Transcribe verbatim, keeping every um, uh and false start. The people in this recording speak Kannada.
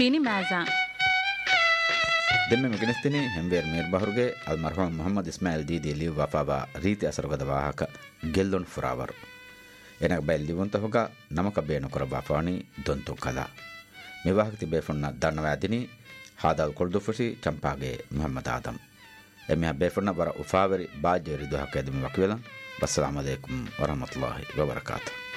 ಫೀನಿ ಮ್ಯಾಜಾ ದೆಮ್ಮೆ ಮೆಗನಿಸ್ತಿನಿ ಹೆಂಬೇರ್ ಮೇರ್ ಬಹರುಗೆ ಅಲ್ ಮರ್ಹೂಮ್ ಮೊಹಮ್ಮದ್ ಇಸ್ಮಾಯಿಲ್ ದೀದಿ ಲಿವ್ ವಫಾಬಾ ರೀತಿ ಅಸರುಗದ ವಾಹಕ ಗೆಲ್ಲೊನ್ ಫುರಾವರ್ ಎನಗ ಬೈಲ್ ಲಿವಂತ ಹೊಗ ನಮಕ ಬೇನು ಕೊರ ಬಾಫಾಣಿ ದೊಂತು ಕಲಾ ಮಿವಾಹಕ ತಿಬೇಫುನ್ನ ದನ್ನವಾದಿನಿ ಹಾದಾಲ್ ಕೊಳ್ದುಫುಸಿ ಚಂಪಾಗೆ ಮೊಹಮ್ಮದ್ ಆದಮ್ ಎಮ್ಮೆ ಬೇಫುನ್ನ ಬರ ಉಫಾವರಿ ಬಾಜೆ ರಿದು ಹಕ ಎದಮಿ ವಕವೆಲ ಅಸ್ಸಲಾಮು ಅಲೈಕುಂ ವರಹಮತುಲ್ಲಾಹಿ ವಬರಕಾತು.